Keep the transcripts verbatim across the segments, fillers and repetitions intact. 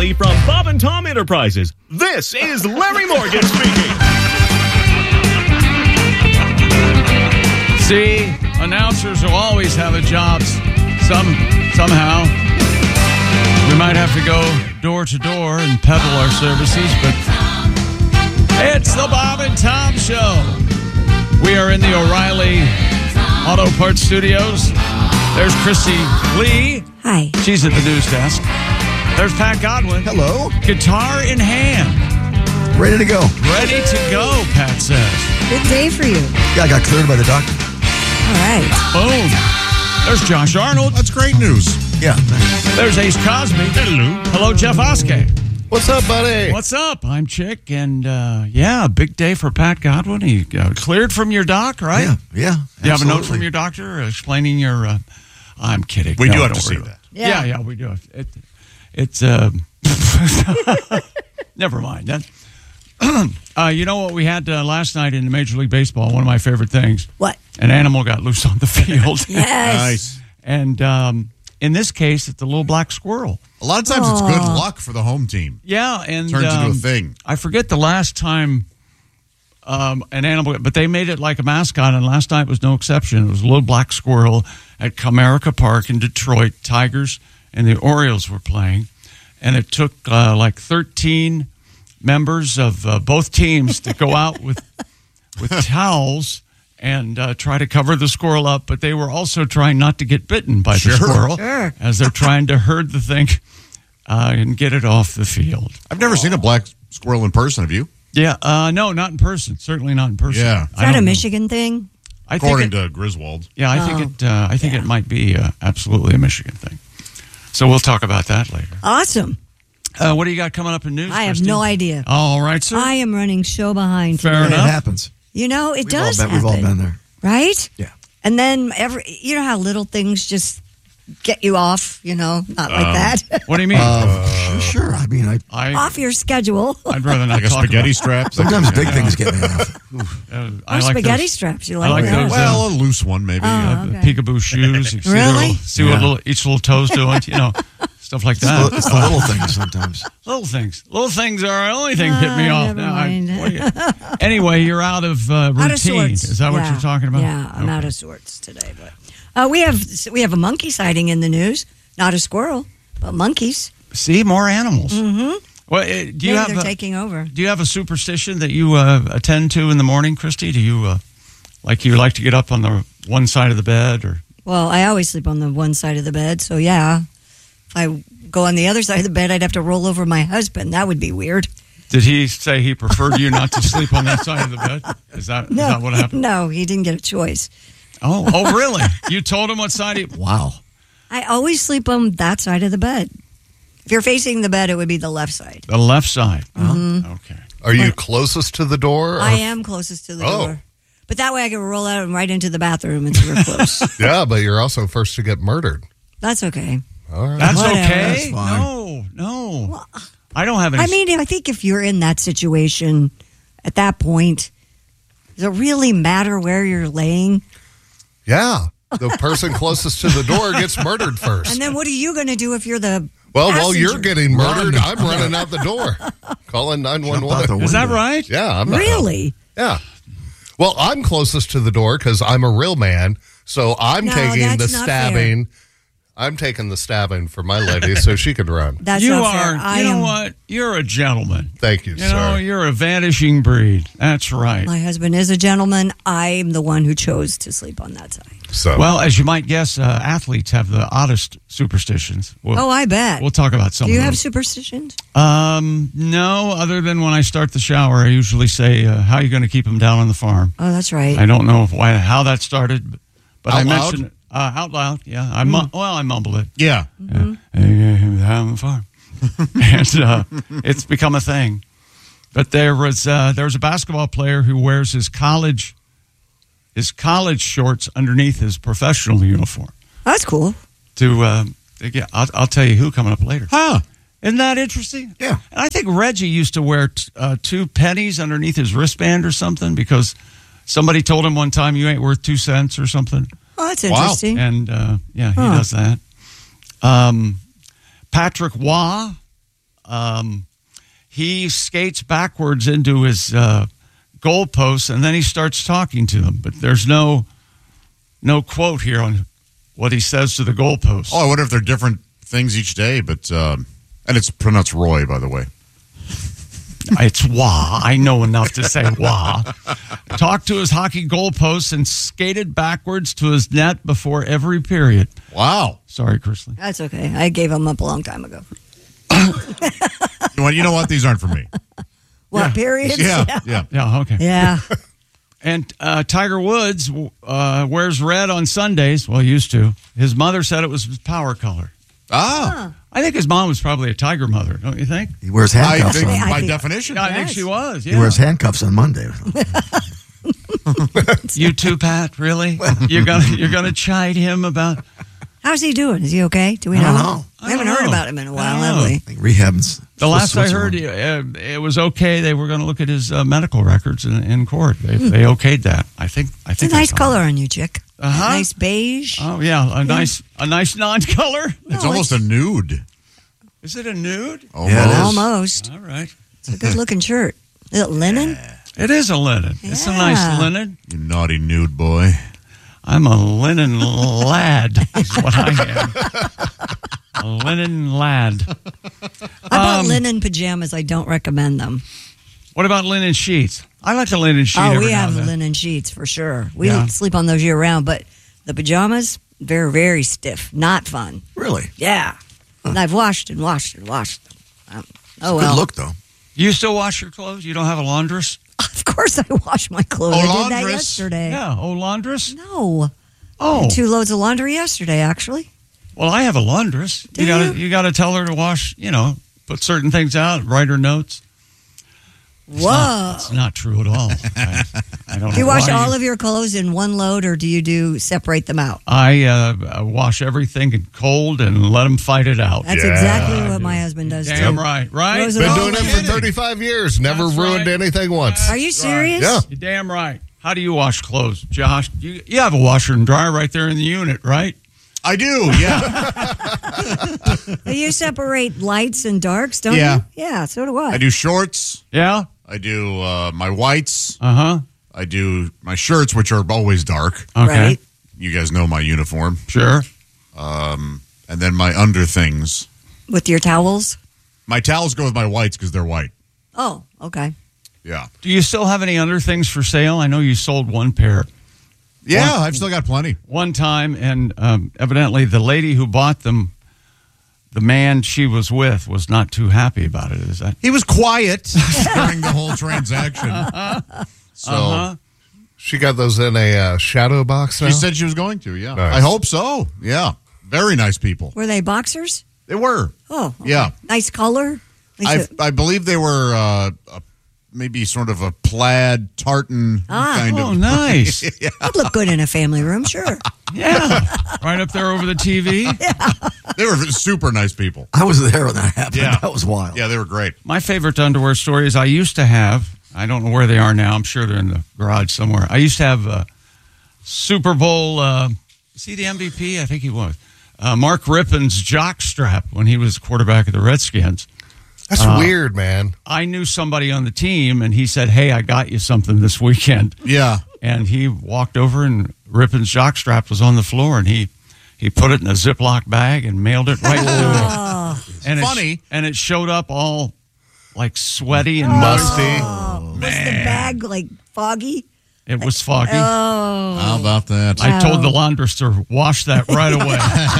Morley from Bob and Tom Enterprises. This is Larry Morgan speaking. See, announcers will always have a job some somehow. We might have to go door to door and peddle our services, but it's the Bob and Tom Show. We are in the O'Reilly Auto Parts Studios. There's Christy Lee. Hi. She's at the news desk. There's Pat Godwin. Hello. Guitar in hand. Ready to go. Ready to go, Pat says. Good day for you. Yeah, I got cleared by the doctor. All right. Boom. There's Josh Arnold. That's great news. Yeah. There's Ace Cosby. Hello. Hello, Jeff Oskey. What's up, buddy? What's up? I'm Chick, and uh, yeah, big day for Pat Godwin. He uh, cleared from your doc, right? Yeah, yeah. Do you have a note absolutely. from your doctor explaining your... Uh, I'm kidding. We No, do have don't to see worry. that. Yeah. Yeah. yeah, yeah, we do. It, it's... Uh, never mind. That, uh, you know what we had uh, last night in Major League Baseball? One of my favorite things. What? An animal got loose on the field. Yes. Nice. And um, in this case, it's a little black squirrel. A lot of times Aww. it's good luck for the home team. Yeah, and Turns um, into a thing. I forget the last time um, an animal, but they made it like a mascot, and last night was no exception. It was a little black squirrel at Comerica Park in Detroit. Tigers and the Orioles were playing, and it took uh, like thirteen members of uh, both teams to go out with with towels and uh, try to cover the squirrel up, but they were also trying not to get bitten by Sure. the squirrel Sure. as they're trying to herd the thing uh, and get it off the field. I've never seen a black squirrel in person. Have you? Yeah, uh, no, not in person. Certainly not in person. Yeah. Is I that a don't know. Michigan thing? I think According it, to Griswold. yeah, I Oh, think it. Uh, I think yeah. it might be uh, absolutely a Michigan thing. So we'll talk about that later. Awesome. Uh, what do you got coming up in news? I have Christy? no idea. All right, sir. I am running show behind. Fair Yeah, today. it enough. happens. You know, it We've does all been, happen. We've all been there. Right? Yeah. And then every, you know how little things just get you off, you know, not like Um, that. What do you mean? Uh, sure. I mean, I I, off your schedule. I'd rather not Like a talk spaghetti about, strap. sometimes big things get me off. Uh, Or I like spaghetti those, straps. You I like, like that? those, Well, a loose one, maybe. Oh. uh, okay. peekaboo shoes. You see, their Really? little, see what Yeah. little, each little toe's doing. You know, stuff like It's the, that. it's the little things sometimes. Little things. Little things are the only thing hit me Ah, off. never Now, I- mind. what do you- anyway, you're out of uh, routine. Out of sorts. Is that what Yeah. you're talking about? Yeah, I'm Okay. out of sorts today. But uh, we have we have a monkey sighting in the news. Not a squirrel, but monkeys. See, more animals. Mm-hmm. Well, uh, do you Maybe have they're a, taking over. do you have a superstition that you uh, attend to in the morning, Christy? Do you uh, like you like to get up on the one side of the bed, or Well, I always sleep on the one side of the bed, so yeah. If I go on the other side of the bed, I'd have to roll over my husband. That would be weird. did he say he preferred you not to sleep on that side of the bed? Is that is No, that what happened? no, he didn't get a choice. Oh, oh, really? You told him what side? He, Wow. I always sleep on that side of the bed. If you're facing the bed, it would be the left side. the left side. Mm-hmm. Okay. Are you closest to the door? Or? I am closest to the Oh. door. But that way I can roll out and right into the bathroom and we're close. Yeah, but you're also first to get murdered. That's okay. All right. That's Whatever. okay. That's fine. No, no. I don't have any. I mean, I think if you're in that situation at that point, does it really matter where you're laying? Yeah. The person closest to the door gets murdered first. And then what are you going to do if you're the well, while passenger? you're getting murdered, I'm running out the door. Calling nine one Jump out the one. is that window. right? Yeah, I'm not. Really? Yeah. Well, I'm closest to the door because I'm a real man. So I'm No, taking the that's not stabbing. I'm taking the stabbing for my lady so she can run. That's you not are. fair. I you know am, what? You're a gentleman. Thank you, You sir. know, you're a vanishing breed. That's right. My husband is a gentleman. I'm the one who chose to sleep on that side. so, Well, as you might guess, uh, athletes have the oddest superstitions. We'll, Oh, I bet. we'll talk about some Do you of have those. superstitions? Um, no, other than when I start the shower, I usually say, uh, "How are you going to keep them down on the farm?" Oh, that's right. I don't know why how that started, but, but I Out loud? mentioned it uh, out loud. Yeah, I mu- well, I mumble it. Yeah. Mm-hmm. Uh, down on the farm, and uh, it's become a thing. But there was uh, there was a basketball player who wears his college his college shorts underneath his professional uniform. That's cool. To, uh, to get, I'll, I'll tell you who coming up later. Huh. Isn't that interesting? Yeah. And I think Reggie used to wear t- uh, two pennies underneath his wristband or something because somebody told him one time you ain't worth two cents or something. Oh, that's Wow. interesting. And uh, yeah, he Huh. does that. Um, Patrick Waugh um, he skates backwards into his uh, goalposts, and then he starts talking to them. But there's no no quote here on what he says to the goalposts. Oh, I wonder if they're different things each day, but um, and it's pronounced Roy, by the way. It's wah. I know enough to say wah. Talked to his hockey goalposts and skated backwards to his net before every period. Wow. Sorry, Chrisley. That's okay. I gave him up a long time ago. You know, you know what? These aren't for me. What, periods? Yeah, yeah. Yeah, okay. Yeah. And uh, Tiger Woods uh, wears red on Sundays. Well, used to. His mother said it was his power color. Ah, I think his mom was probably a Tiger mother, don't you think? He wears I handcuffs think on. I by think- definition. Yeah, I think Yes. she was. He Yeah. wears handcuffs on Monday. You too, Pat? Really? You're gonna you're gonna chide him about? How's he doing? Is he okay? Do we I know? don't know. We haven't I don't heard know. about him in a I while, don't have know. we? I think rehab's. The last I Switzerland. heard, uh, it was okay. They were going to look at his uh, medical records in, in court. They, they okayed that. I think. I It's a think. I nice saw color it. on you, chick. Uh-huh. Nice beige. Oh yeah, a nice a nice non-color. It's No, almost a nude. Is it a nude? Almost. Yeah, it is. Almost. All right. It's a good looking shirt. Is it linen? It is a linen. It's a nice Yeah. linen. You naughty nude boy. I'm a linen lad. Is what I am. A linen lad. I bought Um, linen pajamas. I don't recommend them. What about linen sheets? I like a linen sheet. Oh, every we now have and then. linen sheets for sure. We Yeah. sleep on those year round, but the pajamas, they're very stiff. Not fun. Really? Yeah. And I've washed and washed and washed them. Um, oh, Good well. look, though. You still wash your clothes? You don't have a laundress? Of course I wash my clothes. Oh, I did that laundress? yesterday. Yeah. Oh, laundress? No. Oh. Two loads of laundry yesterday, actually. Well, I have a laundress. Do you gotta you? you gotta tell her to wash, you know, put certain things out, write her notes. Whoa. It's not true at all. I, I don't Do you know wash why all of your clothes in one load, or do you do separate them out? I uh, wash everything in cold and let them fight it out. That's Yeah, exactly I what do. my husband does Damn too. right, right? Throws it Been all doing it in. for thirty-five years. Never That's ruined right. anything once. Are you serious? Yeah. You're damn right. How do you wash clothes, Josh? You, you have a washer and dryer right there in the unit, right? I do, yeah. You separate lights and darks, don't Yeah. you? Yeah, so do I. I do shorts. Yeah. I do uh, my whites. Uh huh. I do my shirts, which are always dark. Okay. Right. You guys know my uniform. Sure. Um, and then my under things. With your towels? My towels go with my whites because they're white. Oh, okay. Yeah. Do you still have any under things for sale? I know you sold one pair Yeah, I've still got plenty. one time, and um, evidently the lady who bought them, the man she was with, was not too happy about it. Is that? He was quiet during the whole transaction. So Uh-huh. She got those in a uh, shadow box now? she said she was going to, yeah. Nice. I hope so. Yeah. Very nice people. Were they boxers? They were. Oh, okay. Yeah. Nice color. At I least it- I believe they were uh, a, maybe sort of a plaid tartan Ah. kind Oh, of. nice. It'd look good in a family room, sure. Yeah. Right up there over the T V. They were super nice people. I was there when that happened. Yeah. That was wild. Yeah, they were great. My favorite underwear stories I used to have, I don't know where they are now. I'm sure they're in the garage somewhere. I used to have uh, Super Bowl, uh, is he the M V P? I think he was. Uh, Mark Rippon's jock strap when he was quarterback of the Redskins. That's weird, man. I knew somebody on the team, and he said, "Hey, I got you something this weekend." Yeah. And he walked over, and Rippon's jockstrap was on the floor, and he he put it in a Ziploc bag and mailed it right to him. And Funny. it, and it showed up all like sweaty and Musty. Oh, was the bag like foggy? It was foggy. Oh, How about that? I told the Wow. laundress to wash that right away.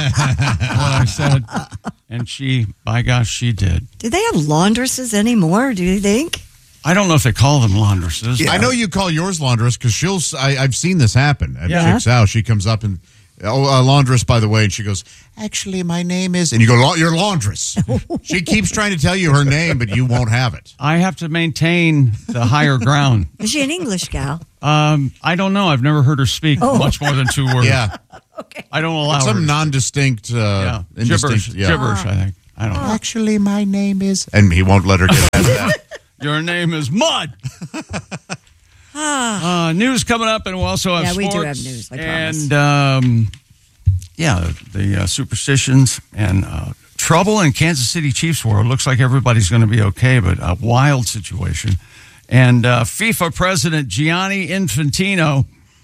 What I said, and she, by gosh, she did. do they have laundresses anymore? Do you think? I don't know if they call them laundresses. I know you call yours laundress because she'll. s- I, have seen this happen at Yeah. Chick's house. She comes up and, oh, uh, laundress, by the way, and she goes, actually, my name is, and you go, "La- you're laundress. She keeps trying to tell you her name, but you won't have it. I have to maintain the higher ground. Is she an English gal? Um, I don't know. I've never heard her speak Oh. much more than two words. Yeah, Okay. I don't allow her. some to- non-distinct, uh, yeah. indistinct. gibberish. Yeah. Gibberish. I think. I don't know. Actually, my name is, and he won't let her get past that. Your name is Mud. uh, news coming up, and we'll also have Yeah, we sports. do have news, I promise. And um, yeah, the uh, superstitions and uh, trouble in Kansas City Chiefs world. Looks like everybody's going to be okay, but a wild situation. And uh, FIFA president Gianni Infantino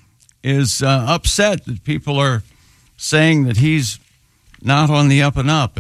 is uh, upset that people are saying that he's not on the up and up.